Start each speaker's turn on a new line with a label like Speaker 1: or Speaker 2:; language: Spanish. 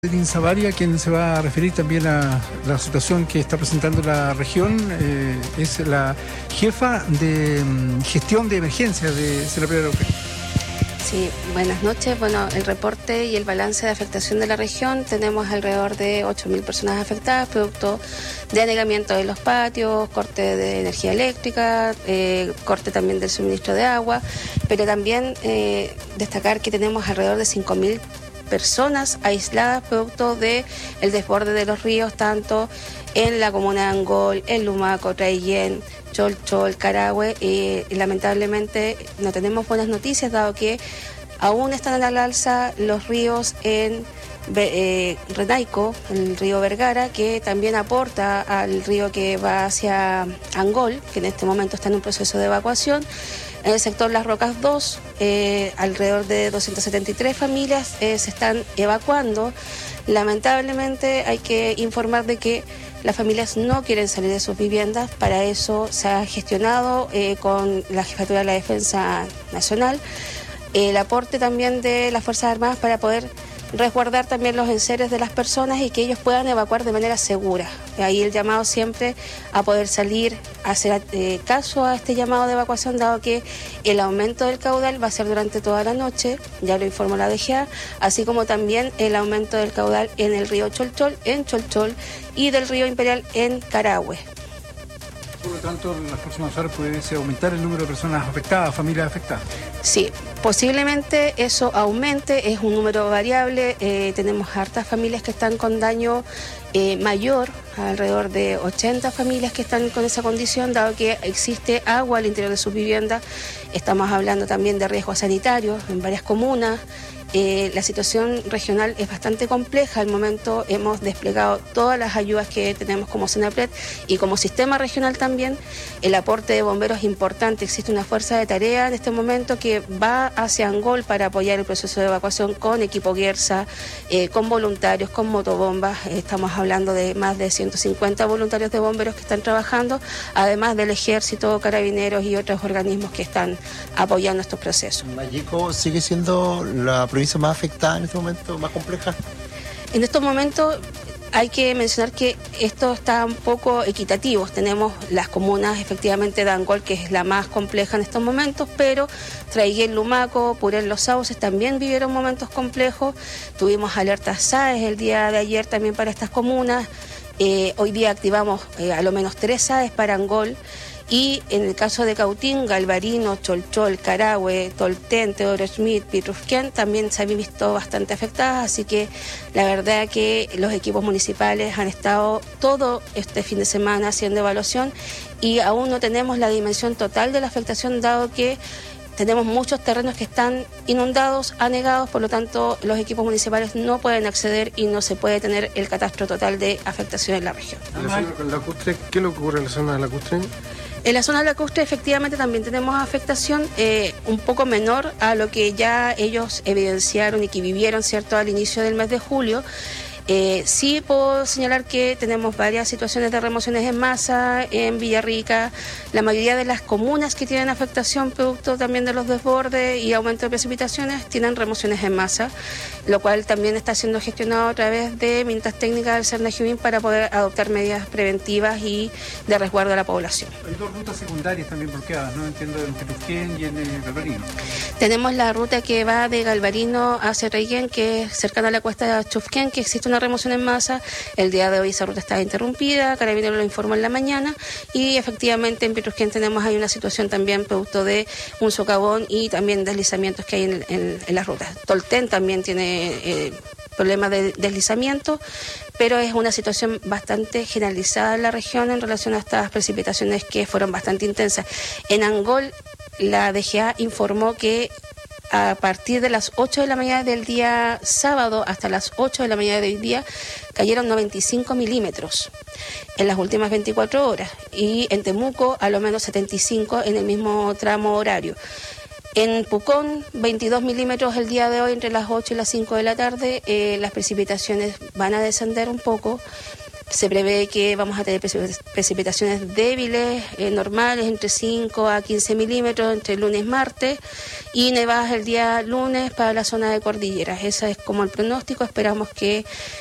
Speaker 1: Catherine Savaria, quien se va a referir también a la situación que está presentando la región, es la jefa de gestión de emergencias de Serapre de Araucanía.
Speaker 2: Sí, buenas noches. Bueno, el reporte y el balance de afectación de la región, tenemos alrededor de 8.000 personas afectadas, producto de anegamiento de los patios, corte de energía eléctrica, corte también del suministro de agua, pero también destacar que tenemos alrededor de 5.000 personas aisladas producto del desborde de los ríos, tanto en la comuna de Angol, en Lumaco, Traillén, Cholchol, Carahue, y lamentablemente no tenemos buenas noticias, dado que aún están al alza los ríos en Renaico, el río Vergara, que también aporta al río que va hacia Angol, que en este momento está en un proceso de evacuación. En el sector Las Rocas 2, alrededor de 273 familias se están evacuando. Lamentablemente hay que informar de que las familias no quieren salir de sus viviendas. Para eso se ha gestionado con la Jefatura de la Defensa Nacional el aporte también de las Fuerzas Armadas para poder resguardar también los enseres de las personas y que ellos puedan evacuar de manera segura. Ahí el llamado siempre a poder salir, a hacer caso a este llamado de evacuación, dado que el aumento del caudal va a ser durante toda la noche, ya lo informó la DGA, así como también el aumento del caudal en el río Cholchol, en Cholchol, y del río Imperial en Carahue.
Speaker 1: Por lo tanto, en las próximas horas puede aumentar el número de personas afectadas, familias afectadas.
Speaker 2: Sí, posiblemente eso aumente, es un número variable. Tenemos hartas familias que están con daño mayor, alrededor de 80 familias que están con esa condición, dado que existe agua al interior de sus viviendas. Estamos hablando también de riesgos sanitarios en varias comunas. La situación regional es bastante compleja. Al momento hemos desplegado todas las ayudas que tenemos como Senapred y como sistema regional también. El aporte de bomberos es importante. Existe una fuerza de tarea en este momento que va hacia Angol para apoyar el proceso de evacuación con equipo Guerza, con voluntarios, con motobombas. Estamos hablando de más de 150 voluntarios de bomberos que están trabajando, además del Ejército, Carabineros y otros organismos que están apoyando estos procesos.
Speaker 3: ¿Valleco sigue siendo la provincia más afectada en este momento, más compleja?
Speaker 2: En estos momentos hay que mencionar que esto está un poco equitativo. Tenemos las comunas efectivamente de Angol, que es la más compleja en estos momentos, pero Traiguén, Lumaco, Purén, Los Sauces también vivieron momentos complejos. Tuvimos alertas SAES el día de ayer también para estas comunas. Hoy día activamos a lo menos 3 SAES para Angol. Y en el caso de Cautín, Galvarino, Cholchol, Carahue, Tolten, Teodoro Schmidt, Pitrufquén también se han visto bastante afectadas, así que la verdad que los equipos municipales han estado todo este fin de semana haciendo evaluación y aún no tenemos la dimensión total de la afectación, dado que tenemos muchos terrenos que están inundados, anegados, por lo tanto los equipos municipales no pueden acceder y no se puede tener el catastro total de afectación en la región.
Speaker 4: ¿En la zona lacustre? ¿Qué es lo que ocurre en la zona lacustre?
Speaker 2: En la zona lacustre efectivamente también tenemos afectación un poco menor a lo que ya ellos evidenciaron y que vivieron, ¿cierto?, al inicio del mes de julio. Sí puedo señalar que tenemos varias situaciones de remociones en masa en Villarrica. La mayoría de las comunas que tienen afectación producto también de los desbordes y aumento de precipitaciones tienen remociones en masa, lo cual también está siendo gestionado a través de minutas técnicas del Cernagiubín para poder adoptar medidas preventivas y de resguardo a la población.
Speaker 1: Hay 2 rutas secundarias también bloqueadas, ¿no? Entiendo, en Pitrufquén y en Galvarino.
Speaker 2: Tenemos la ruta que va de Galvarino hacia Traiguén, que es cercana a la cuesta de Chufquén, que existe una remoción en masa. El día de hoy esa ruta está interrumpida, Carabineros lo informó en la mañana y efectivamente en Pitrufquén tenemos ahí una situación también producto de un socavón y también deslizamientos que hay en las rutas. Tolten también tiene problemas de deslizamiento, pero es una situación bastante generalizada en la región en relación a estas precipitaciones que fueron bastante intensas. En Angol la DGA informó que a partir de las 8 de la mañana del día sábado hasta las 8 de la mañana del día cayeron 95 milímetros en las últimas 24 horas y en Temuco a lo menos 75 en el mismo tramo horario. En Pucón, 22 milímetros el día de hoy entre las 8 y las 5 de la tarde. Las precipitaciones van a descender un poco. Se prevé que vamos a tener precipitaciones débiles, normales, entre 5 a 15 milímetros entre lunes y martes, y nevadas el día lunes para la zona de cordilleras. Ese es como el pronóstico. Esperamos que